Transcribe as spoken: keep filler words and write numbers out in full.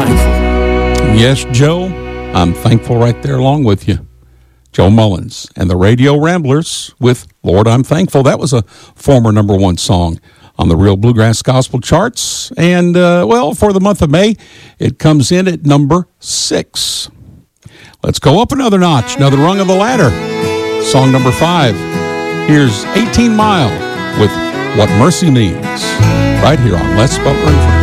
thankful. Yes, Joe, I'm thankful right there along with you. Joe Mullins and the Radio Ramblers with Lord, I'm Thankful. That was a former number one song on the Real Bluegrass Gospel charts. And, uh, well, for the month of May, it comes in at number six. Let's go up another notch, another rung of the ladder. Song number five. Here's eighteen mile with What Mercy Means, right here on Les Butler and Friends.